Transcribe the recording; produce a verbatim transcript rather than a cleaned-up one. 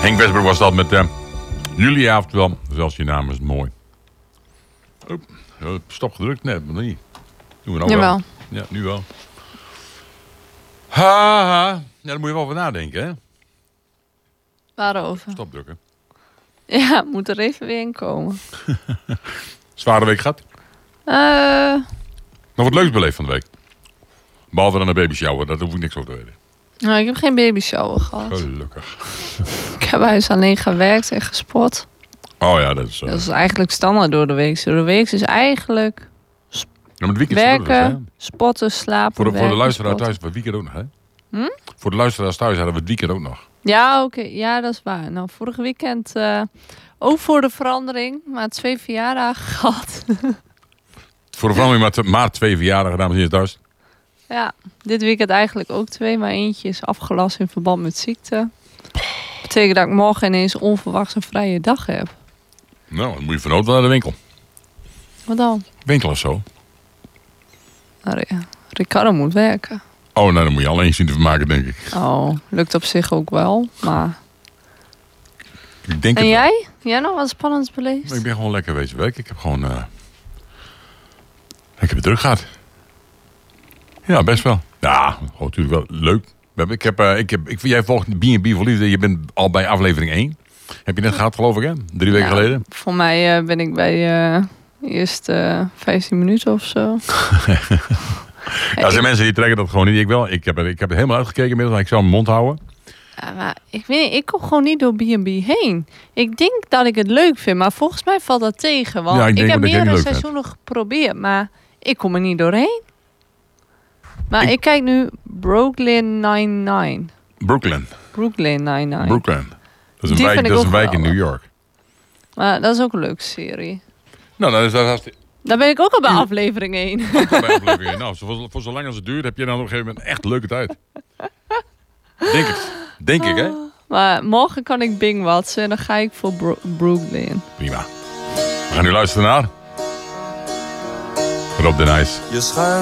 Henk Westbroek was dat met uh, Julia, oftewel, zelfs je naam is mooi. Oh, stop gedrukt? Nee, maar niet. Doen we nou Jawel. wel. Ja, nu wel. Ha, ha. Ja, daar moet je wel over nadenken, hè? Waarover? Stop drukken. Ja, moet er even weer in komen. Zware week gehad? Uh, Nog wat leuks beleefd van de week? Behalve dan een baby shower, daar hoef ik niks over te weten. nou, ik heb geen baby shower gehad. Gelukkig. Ik heb huis alleen gewerkt en gesport. Oh ja, dat is... Uh... Dat is eigenlijk standaard door de week. Door de week is eigenlijk Ja, maar het weekend werken, is het, sporten, slapen, voor de, werken, voor de luisteraar sporten. thuis hebben we het weekend ook nog, hè? Hm? Voor de luisteraars thuis hadden we het weekend ook nog. Ja, oké. Okay. Ja, dat is waar. Nou, vorig weekend uh, ook voor de verandering, maar twee verjaardagen gehad. Voor de verandering maar, maar twee verjaardagen, dames en heren thuis. Ja, dit weekend eigenlijk ook twee, maar eentje is afgelast in verband met ziekte. Dat betekent dat ik morgen ineens onverwachts een vrije dag heb. Nou, dan moet je vanuit naar de winkel. Wat dan? Winkel of zo. Nou, Ricardo moet werken. Oh, nou, dan moet je alleen zien te vermaken, denk ik. Oh, lukt op zich ook wel, maar... ik denk en het jij? Jij nog wat spannends beleefd? Ik ben gewoon lekker deze week. Ik heb gewoon... Uh... Ik heb het druk gehad. Ja, best wel. Ja, gewoon natuurlijk wel leuk. Ik heb, uh, ik heb, ik, jij volgt B en B voor Liefde. Je bent al bij aflevering één. Heb je net gehad, geloof ik, hè? Drie weken ja, geleden. Voor mij uh, ben ik bij uh, eerst uh, vijftien minuten of zo. Ja, er zijn mensen die trekken dat gewoon niet. Ik wel. Ik heb, er, ik heb er helemaal uitgekeken inmiddels, maar ik zou mijn mond houden. Ja, maar ik weet niet, ik kom gewoon niet door B en B heen. Ik denk dat ik het leuk vind, maar volgens mij valt dat tegen. Want Ja, ik ik, denk heb dat jij meerdere niet leuk seizoenen geprobeerd, maar ik kom er niet doorheen. Maar ik, Ik- ik kijk nu Brooklyn Nine-Nine. Brooklyn. Brooklyn Nine-Nine. Brooklyn. Dat is een Die wijk, vind ik dat is een ook wijk in New geweldig. York. Maar dat is ook een leuke serie. Nou, dan is dat hartstikke... Daar ben ik ook al bij Ja. aflevering één. bij aflevering. Nou, voor, voor zolang als het duurt, heb je dan op een gegeven moment echt leuke tijd. Denk het. Denk ik, hè? Maar morgen kan ik Bing watsen en dan ga ik voor Bro- Brooklyn. Prima. We gaan nu luisteren naar... Rob de Nijs. Je schuilt